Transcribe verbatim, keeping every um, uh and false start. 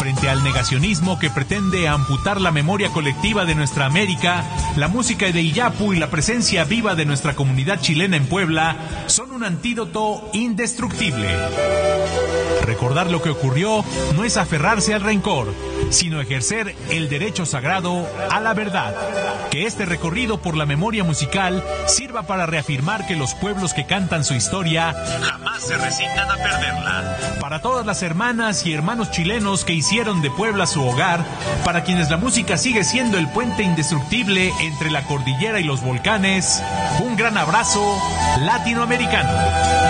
Frente al negacionismo que pretende amputar la memoria colectiva de nuestra América, la música de Iyapu y la presencia viva de nuestra comunidad chilena en Puebla son un antídoto indestructible. Recordar lo que ocurrió no es aferrarse al rencor, sino ejercer el derecho sagrado a la verdad. Que este recorrido por la memoria musical sirva para reafirmar que los pueblos que cantan su historia jamás se resignan a perderla. Para todas las hermanas y hermanos chilenos que hicieron de Puebla su hogar, para quienes la música sigue siendo el puente indestructible entre la cordillera y los volcanes, un gran abrazo latinoamericano.